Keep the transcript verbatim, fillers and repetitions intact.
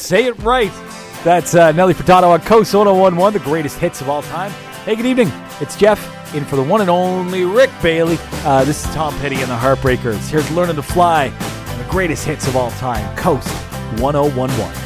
Say it right. That's uh, Nelly Furtado on Coast one oh one point one, the greatest hits of all time. Hey, good evening. It's Jeff, in for the one and only Rick Bailey. Uh, this is Tom Petty and the Heartbreakers. Here's Learning to Fly, the greatest hits of all time. Coast one oh one point one.